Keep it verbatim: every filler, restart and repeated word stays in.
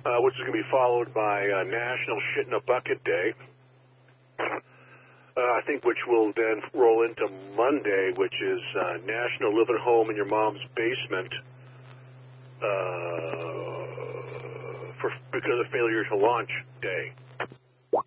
uh, which is going to be followed by uh, National Shit in a Bucket Day. Uh, I think which will then roll into Monday, which is uh, National Live at Home in Your Mom's Basement uh, for because of Failure to Launch Day.